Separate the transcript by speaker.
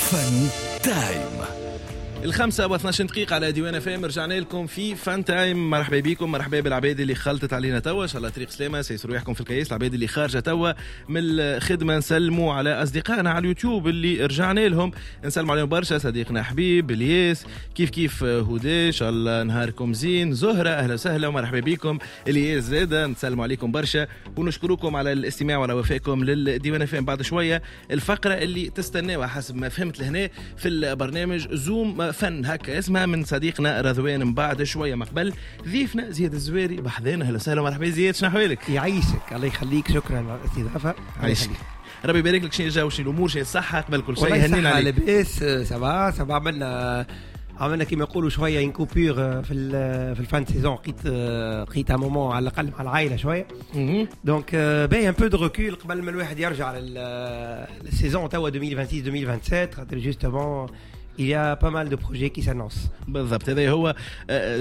Speaker 1: فن تايم.
Speaker 2: 5:12 على ديوان FM. رجعنا لكم في فان تايم. مرحبا بكم، مرحبا بالعباد اللي خلطت علينا توا، ان شاء الله طريق سلامه سيسروا روحكم في الكيس. العباد اللي خارجه توا من الخدمه نسلموا على اصدقائنا على اليوتيوب اللي رجعنا لهم، نسلموا عليهم برشا. صديقنا حبيب الياس، كيف هدى، ان شاء الله نهاركم زين. زهره اهلا وسهلا ومرحبا بكم. الياس زاده نسلموا عليكم برشا ونشكركم على الاستماع وعلى وفائكم للديوان FM. بعد شويه الفقره اللي تستناوها حسب ما فهمت لهنا في البرنامج زوم فن هكا اسمها، من صديقنا رضوان. من بعد شويه مقبل ضيفنا زياد الزويري بحذانا. اهلا وسهلا مرحبا زياد، شنو احوالك؟
Speaker 3: يعيشك الله يخليك، شكرا على الاستضافه.
Speaker 2: عايشك، ربي يبارك لك. شنو الجو، شنو الامور، شنو الصحه قبل كل شيء؟ هنينا عليك.
Speaker 3: لاباس سبا عملنا كيما يقولوا شويه ان كوبور في الفان سيزون. لقيت مومون على الاقل مع العائله شويه. دونك باهي ان بو دو ريكول قبل ما الواحد يرجع للسيزون توا 2026-2027. خاطر جوستومون il y a pas mal de projets qui s'annoncent.
Speaker 2: بالضبط، هذا هو